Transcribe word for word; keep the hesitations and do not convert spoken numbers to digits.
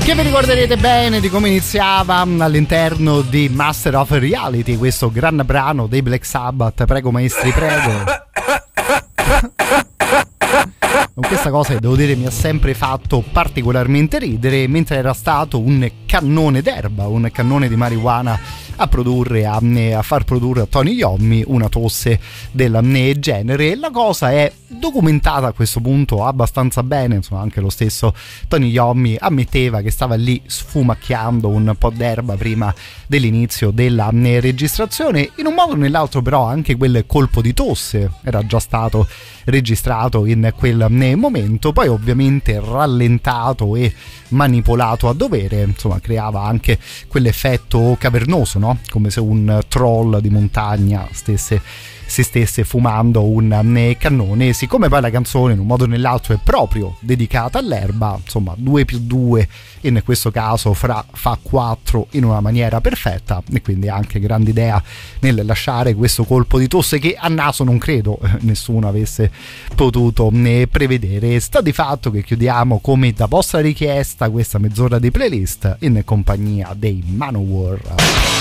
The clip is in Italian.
Che vi ricorderete bene di come iniziava all'interno di Master of Reality, questo gran brano dei Black Sabbath. Prego maestri, prego. Con questa cosa che devo dire mi ha sempre fatto particolarmente ridere, mentre era stato un cannone d'erba, un cannone di marijuana a produrre, a, a far produrre a Tony Iommi una tosse del genere. La cosa è documentata a questo punto abbastanza bene, insomma anche lo stesso Tony Iommi ammetteva che stava lì sfumacchiando un po' d'erba prima dell'inizio della registrazione. In un modo o nell'altro però anche quel colpo di tosse era già stato registrato in quel momento, poi ovviamente rallentato e manipolato a dovere, insomma creava anche quell'effetto cavernoso, no? Come se un troll di montagna stesse si stesse fumando un cannone. Siccome poi la canzone in un modo o nell'altro è proprio dedicata all'erba, insomma due più due in questo caso fra, fa quattro in una maniera perfetta, e quindi anche grande idea nel lasciare questo colpo di tosse che a naso non credo nessuno avesse potuto né prevedere. Sta di fatto che chiudiamo come da vostra richiesta questa mezz'ora di playlist in compagnia dei Manowar.